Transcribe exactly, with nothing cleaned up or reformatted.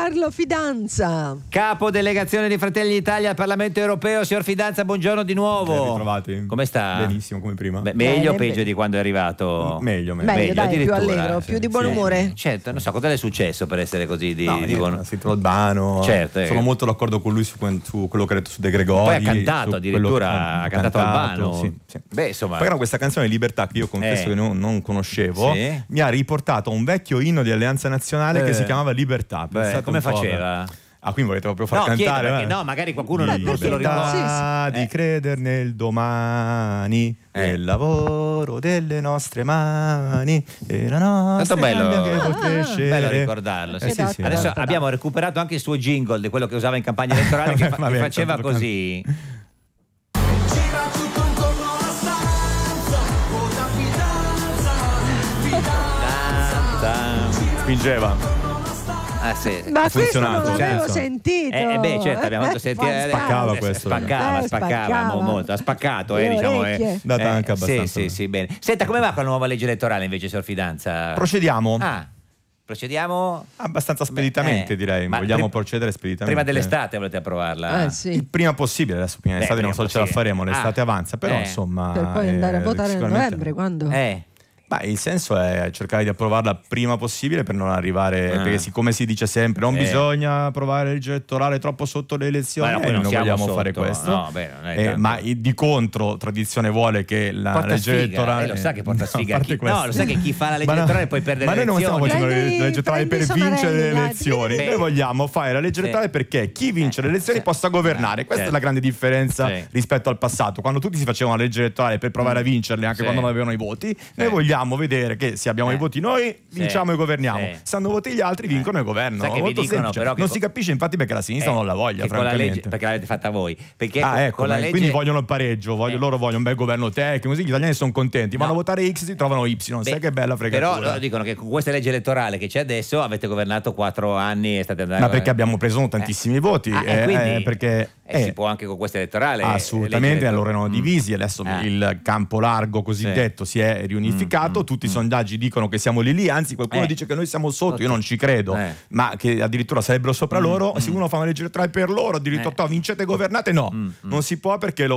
Carlo Fidanza. Capo delegazione di Fratelli d'Italia al Parlamento Europeo. Signor Fidanza, buongiorno di nuovo. Ben ritrovati. Come sta? Benissimo, come prima. Beh, meglio o Bene, peggio bene. di quando è arrivato? Meglio, meglio. Meglio, Meglio, dai, più addirittura. allegro, Sì, più di buon sì. umore. Certo, non so, cosa le è successo per essere così di, No, di io buon... ho sentito Albano. Certo, eh. Sono molto d'accordo con lui su, su quello che ha detto su De Gregori. Poi ha cantato su addirittura, quello che- ha cantato Albano. Sì, sì. Beh, insomma... Però questa canzone Libertà, che io confesso Eh. che non, non conoscevo, Sì. mi ha riportato a un vecchio inno di Alleanza Nazionale Eh. che si chiamava Libertà. Beh, Pensate come un po'. faceva? Ah, quindi volete proprio far No, chiedo cantare? perché, eh? no, magari qualcuno non, non se lo Libertà ricorda. di Eh. credere nel domani, Eh. nel lavoro delle nostre mani e la nostra Tanto bello, gabbia che può Ah, crescere. bello ricordarlo. Sì. Eh, sì, sì, Adesso eh. abbiamo recuperato anche il suo jingle di quello che usava in campagna elettorale che, fa- Vabbè, che faceva tanto- così. Spingeva. Ah, sì. Ma questo funzionato, non l'avevo certo. sentito. Eh, eh, beh, certo, abbiamo fatto sentire. Spaccava eh, questo. Spaccava, Eh, spaccava, spaccava. mo- molto. Ha spaccato, eh, Le diciamo. orecchie. Eh, Data anche Eh, abbastanza. Sì, sì, sì, bene. Senta, come va con la nuova legge elettorale invece, signor Fidanza? Procediamo. Ah, procediamo. Abbastanza speditamente, Eh, direi. ma Vogliamo prim- procedere speditamente. Prima dell'estate volete approvarla? Eh Il sì. prima possibile, adesso prima Beh, dell'estate non prima so se ce la possibile. faremo, l'estate Ah. avanza, però Eh. insomma... Per poi andare a eh, votare nel sicuramente- novembre, quando? Eh. Beh, il senso è cercare di approvarla prima possibile per non arrivare, Ah. perché siccome si dice sempre non Eh. bisogna approvare il legge elettorale troppo sotto le elezioni, Ma no, eh, poi non non siamo vogliamo sotto, fare questo. no, beh, non è Eh, tanto. ma i- di contro tradizione vuole che la Porta legge sfiga, elettorale... eh, lo sa che porta No, a sfiga parte chi- questo. no, lo sa che chi fa la legge Ma no, elettorale poi perde ma le noi non stiamo elezioni. facendo la Prendi- legge elettorale per prendi vincere le Somarella, elezioni, sì. noi vogliamo fare la legge Sì. elettorale perché chi vince le elezioni Sì. possa governare. Questa Certo. è la grande differenza Sì. rispetto al passato, quando tutti si facevano la legge elettorale per provare a vincerle anche Sì. quando non avevano i voti. Noi Sì. vogliamo vedere che se abbiamo Eh. i voti noi vinciamo Sì. e governiamo, Sì. se hanno voti gli altri vincono e governano. Sai che vi Molto dicono, semplice. però, che non co- si capisce infatti perché la sinistra Eh, non la voglia, che con la legge, francamente. perché l'avete fatta voi. Perché Ah, con- ecco, con la ma legge... quindi vogliono il pareggio, voglio- Eh. loro vogliono un bel governo tecnico, così gli italiani sono contenti, vanno No. a votare X, si trovano Y, sai Beh, che bella fregatura. Però loro dicono che con questa legge elettorale che c'è adesso avete governato quattro anni e state andando Ma perché abbiamo preso tantissimi voti, Ah, e eh, quindi eh, perché eh, si eh, può anche con questa elettorale assolutamente, legge allora erano elettorale. divisi, adesso Ah. il campo largo cosiddetto si è riunificato, Mm, tutti mm, i sondaggi dicono che siamo lì lì, anzi qualcuno Eh. dice che noi siamo sotto, io Sotto. non ci credo, Eh. ma che addirittura sarebbero sopra Mm, loro, mm. se uno fa una legge elettorale per loro, addirittura Eh. vincete e governate, no, Mm, mm. non si può perché lo